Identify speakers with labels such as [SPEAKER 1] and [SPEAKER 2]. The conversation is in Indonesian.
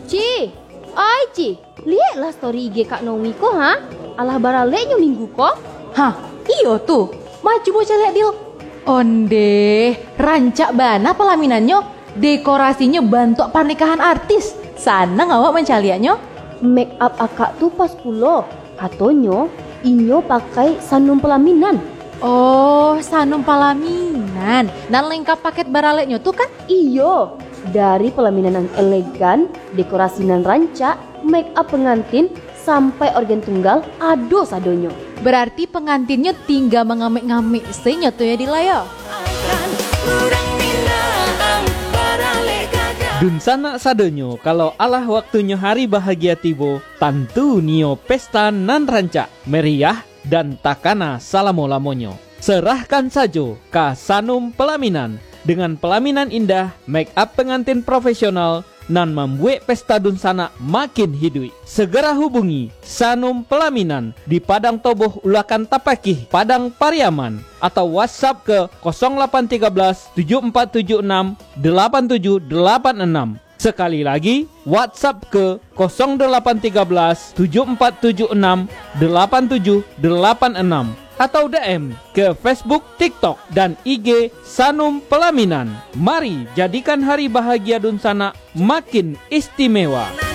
[SPEAKER 1] Ci, ai Ci, lihatlah story IG Kak Naomi ko ha. Alah baraleknya minggu ko.
[SPEAKER 2] Hah, iyo tuh. Maju bocah lihat Dil. Onde, rancak bana pelaminannya, dekorasinya bantu pernikahan artis. Sana ngawak mencaliannya.
[SPEAKER 1] Make up akak tuh pas pulo. Katonyo, inyo pakai sanum pelaminan.
[SPEAKER 2] Oh, sanum pelaminan. Dan lengkap paket baraleknya tuh kan?
[SPEAKER 1] Iyo, dari pelaminan yang elegan, dekorasi nan rancak, make up pengantin, sampai organ tunggal, ado sadonyo.
[SPEAKER 2] Berarti pengantinnya tinggal mengamik-ngamik senya tuh ya Dilaya.
[SPEAKER 3] Dunsana sadonyo kalau alah waktunya hari bahagia tibo, tentu nio pesta nan rancak, meriah dan takana salamo-lamonyo. Serahkan saja ke Sanum Pelaminan dengan pelaminan indah, make up pengantin profesional nan membuat pesta dunsana makin hidup. Segera hubungi Sanum Pelaminan di Padang Toboh Ulakan Tapakih, Padang Pariaman, atau WhatsApp ke 0813 7476 8786. Sekali lagi, WhatsApp ke 0813 7476 8786 atau DM ke Facebook, TikTok, dan IG Sanum Pelaminan. Mari jadikan hari bahagia dunsana makin istimewa.